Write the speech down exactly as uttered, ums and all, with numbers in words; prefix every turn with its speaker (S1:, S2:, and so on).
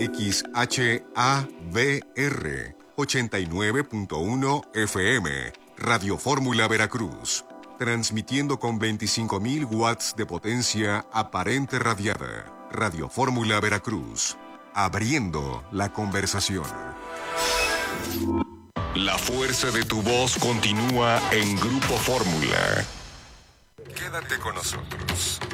S1: X H A V R ochenta y nueve punto uno F M, Radio Fórmula Veracruz, transmitiendo con veinticinco mil watts de potencia aparente radiada. Radio Fórmula Veracruz, abriendo la conversación. La fuerza de tu voz continúa en Grupo Fórmula. Quédate con nosotros.